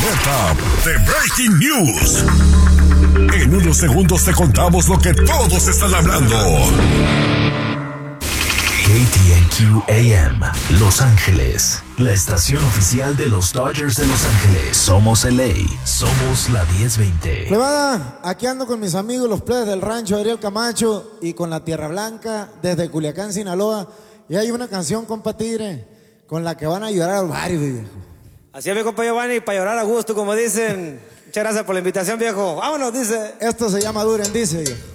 setup de Breaking News. En unos segundos te contamos lo que todos están hablando. KTNQ AM, Los Ángeles, la estación oficial de los Dodgers de Los Ángeles. Somos LA, somos la 1020. Plebada, aquí ando con mis amigos los plebes del rancho Ariel Camacho y con la Tierra Blanca desde Culiacán, Sinaloa. Y hay una canción, compa Tigre, con la que van a llorar al barrio, viejo. Así es, mi compa Giovanni, para llorar a gusto, como dicen. Muchas gracias por la invitación, viejo. Vámonos, dice. Esto se llama Duren, dice, viejo.